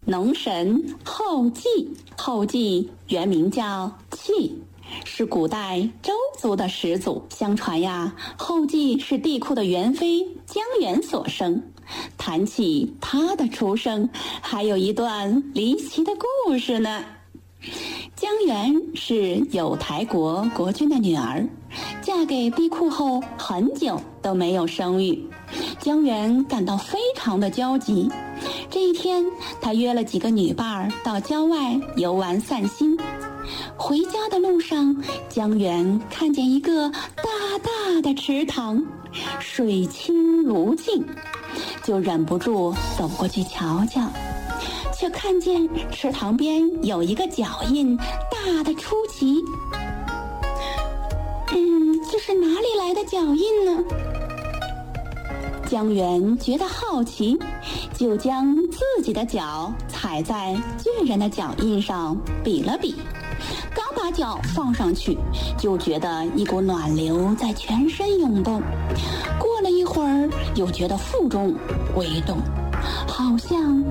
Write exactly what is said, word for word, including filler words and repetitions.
农神后稷。后稷原名叫契，是古代周族的始祖。相传呀，后稷是帝喾的元妃姜原所生。谈起她的出生，还有一段离奇的故事呢。姜原是有台国国君的女儿，嫁给帝喾后很久都没有生育。姜原感到非常的焦急。这一天，他约了几个女伴儿到郊外游玩散心。回家的路上，姜原看见一个大大的池塘，水清如镜，就忍不住走过去瞧瞧。却看见池塘边有一个脚印，大的出奇。嗯，这是哪里来的脚印呢？姜原觉得好奇，就将自己的脚踩在巨人的脚印上比了比。刚把脚放上去，就觉得一股暖流在全身涌动。过了一会儿，又觉得腹中微动，好像